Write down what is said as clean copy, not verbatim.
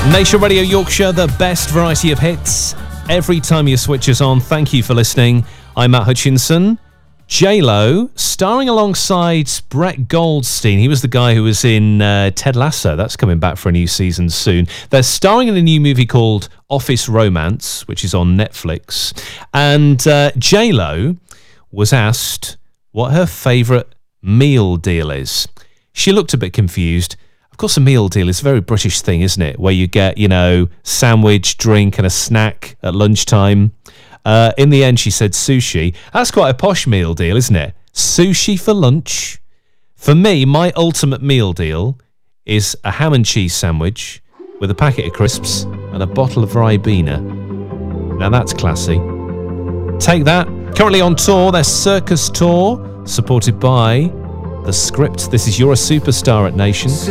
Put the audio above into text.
Nation Radio Yorkshire, the best variety of hits. Every time your switch is on, thank you for listening. I'm Matt Hutchinson. J-Lo, starring alongside Brett Goldstein. He was the guy who was in Ted Lasso. That's coming back for a new season soon. They're starring in a new movie called Office Romance, which is on Netflix. And J-Lo was asked what her favourite meal deal is. She looked a bit confused. Of course, a meal deal is a very British thing, isn't it? Where you get, sandwich, drink and a snack at lunchtime. In the end, she said sushi. That's quite a posh meal deal, isn't it? Sushi for lunch. For me, my ultimate meal deal is a ham and cheese sandwich with a packet of crisps and a bottle of Ribena. Now that's classy. Take that. Currently on tour, their Circus Tour, supported by The Script. This is You're a Superstar at Nation.